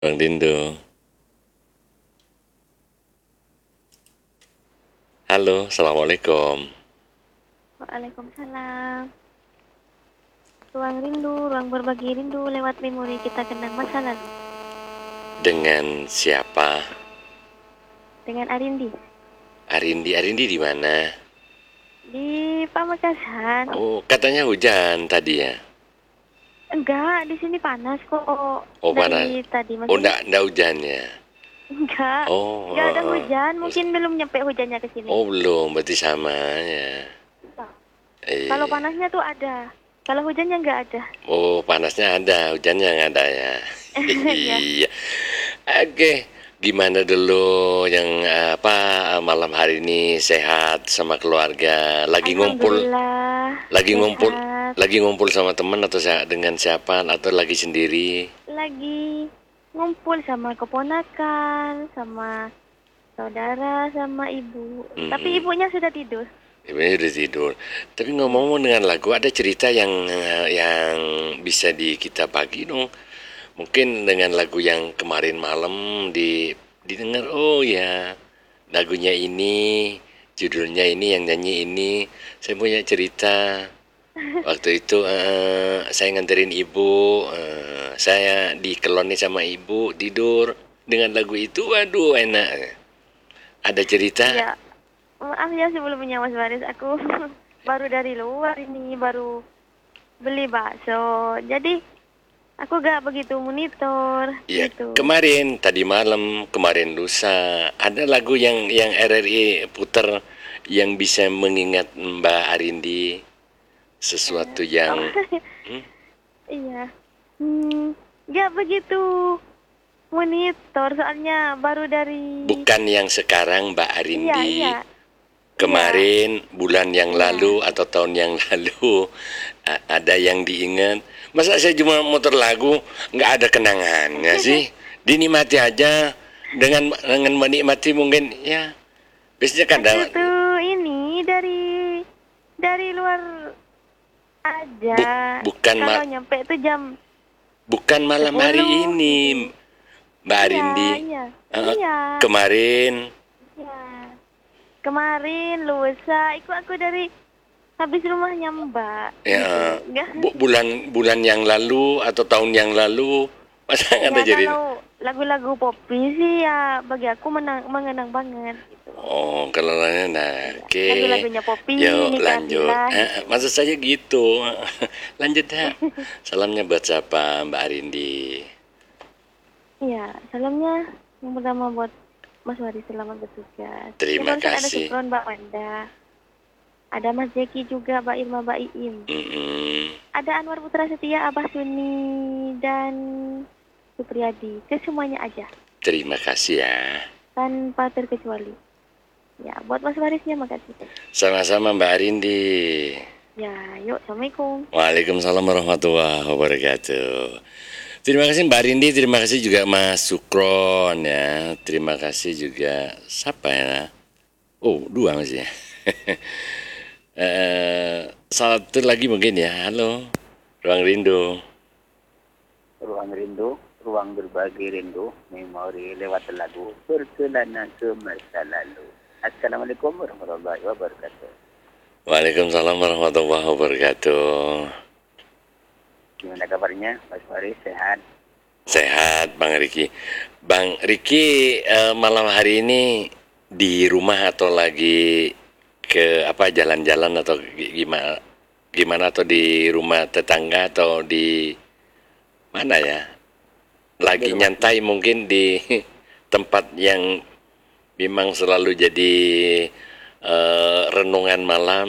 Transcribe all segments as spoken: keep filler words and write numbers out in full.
Bang Dindo. Halo, Assalamualaikum. Waalaikumsalam. Ruang rindu, ruang berbagi rindu lewat memori kita kenang masa lalu. Dengan siapa? Dengan Arindi. Arindi, Arindi di mana? Di Pamekasan. Oh, katanya hujan tadi ya? Enggak, di sini panas kok. Oh, panas. Dari tadi Oh, maksudnya. enggak, enggak hujan ya? Enggak. Oh, Enggak ada uh, uh. hujan, mungkin belum nyampe hujannya ke sini. Oh, belum, berarti sama ya. Kalau Iya. panasnya tuh ada. Kalau hujannya enggak ada. Oh, panasnya ada, hujannya nggak ada ya. Iya. Iya. Oke, gimana dulu yang eh, apa malam hari ini sehat sama keluarga? Lagi ngumpul, Alhamdulillah lagi ngumpul, sehat. lagi ngumpul sama teman atau sa- dengan siapa atau lagi sendiri? Lagi ngumpul sama keponakan, sama saudara, sama ibu. Tapi Hmm, ibunya sudah tidur. ibunya udah tidur. Tapi Iya. ngomong-ngomong dengan lagu, ada cerita yang eh, yang bisa di kita bagi dong. Mungkin dengan lagu yang kemarin malam di didengar, oh ya, lagunya ini, judulnya ini, yang nyanyi ini. Saya punya cerita. Waktu itu eh, saya nganterin ibu, eh, saya dikeloni sama ibu tidur dengan lagu itu. Waduh, enak. Ada cerita? Iya. Maaf ya sebelumnya Mas Baris, aku baru dari luar ini, baru beli bakso. Jadi aku gak begitu monitor Ya, gitu. kemarin, tadi malam, kemarin lusa, ada lagu yang yang R R I puter yang bisa mengingat Mbak Arindi, sesuatu Oh, yang hmm, iya. Hmm, gak begitu monitor soalnya baru dari. bukan yang sekarang Mbak Iya, Arindi, iya. Iya, kemarin bulan yang iya. lalu atau tahun yang lalu a- ada yang diingat. Masa saya cuma muter lagu nggak ada kenangannya sih? Dinikmati aja dengan dengan menikmati mungkin ya. Biasanya kan Aku ada tuh ini dari dari luar bu, aja. bukan Kalau ma- nyampe tuh jam bukan malam hari sepuluh ini gitu. Mbak Iya, Arindi. iya. Eh, Iya. kemarin Iya. Kemarin lusa ikut aku dari habis rumahnya Mbak gitu. ya Enggak. bu- bulan bulan yang lalu atau tahun yang lalu masa nggak ada Ya jadi. kalau lagu-lagu popi sih ya bagi aku menang, mengenang banget gitu. Oh, kalau lainnya, nah, Iya. oke. Lagu-lagunya popi, Yuk, lanjut. Nikahatilah Eh, gitu. eh, maksud saya gitu. Lanjut, dah. Salamnya buat siapa, Mbak Arindi? Iya, salamnya yang pertama buat Mas Wari, selamat bertugas. Ya Terima barusan ada kasih. Supron Mbak Wanda. Ada Mas Jeki juga, Mbak Irma, Mbak Iim. Mm-mm. Ada Anwar Putra Setia, Abah Suni, dan Supriyadi. Ke semuanya aja, Terima kasih ya. tanpa terkecuali. Ya, buat Mas Warisnya makasih. Sama-sama Mbak Arindi. Ya, yuk, Assalamualaikum. Waalaikumsalam warahmatullahi wabarakatuh. Terima kasih Mbak Arindi, terima kasih juga Mas Sukron ya. Terima kasih juga siapa ya? Oh, dua masih ya. Eh, satu lagi mungkin ya. Halo, Ruang Rindu. Ruang rindu, ruang berbagi rindu, memori lewat lagu, perjalanan ke masa lalu. Assalamualaikum warahmatullahi wabarakatuh. Waalaikumsalam warahmatullahi wabarakatuh. Gimana kabarnya, Mas Faris? Sehat? Sehat Bang Riki. Bang Riki eh, malam hari ini di rumah atau lagi ke apa jalan-jalan atau gi- gimana gimana atau di rumah tetangga atau di mana ya? Di Lagi rumah. nyantai mungkin di tempat yang memang selalu jadi eh, renungan malam.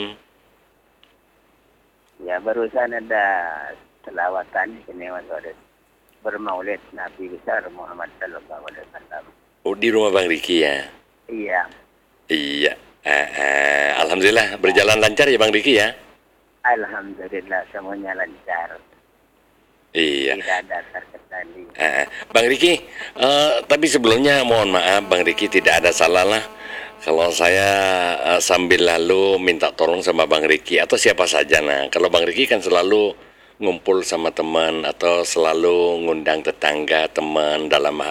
Ya, barusan ada selawatan ini, Mas Faris. Bermaulid Nabi besar Muhammad Sallallahu Alaihi Wasallam. Oh, di rumah Bang Riki ya. Iya, Iya. Eh, eh, Alhamdulillah berjalan lancar ya Bang Riki ya. Alhamdulillah semuanya lancar. Iya. Tidak ada terkendali. Eh, Bang Riki, eh, tapi sebelumnya mohon maaf Bang Riki, tidak ada salah lah kalau saya eh, sambil lalu minta tolong sama Bang Riki atau siapa saja. Nah, kalau Bang Riki kan selalu ngumpul sama teman atau selalu ngundang tetangga, teman dalam